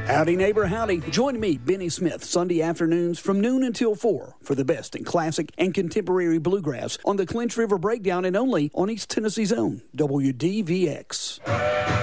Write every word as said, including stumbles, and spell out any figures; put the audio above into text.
Howdy, neighbor, howdy. Join me, Benny Smith, Sunday afternoons from noon until four for the best in classic and contemporary bluegrass on the Clinch River Breakdown and only on East Tennessee's own W D V X.